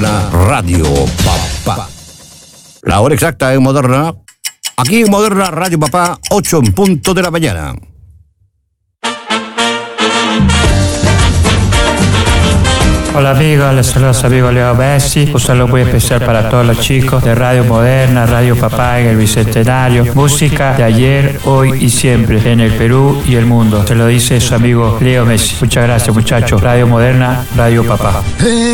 La Radio Papá. La hora exacta en Moderna. Aquí en Moderna Radio Papá, 8 en punto de la mañana. Hola amigos, les saluda su amigo Leo Messi. Un saludo muy especial para todos los chicos de Radio Moderna, Radio Papá en el Bicentenario. Música de ayer, hoy y siempre en el Perú y el mundo. Se lo dice su amigo Leo Messi. Muchas gracias muchachos. Radio Moderna, Radio Papá.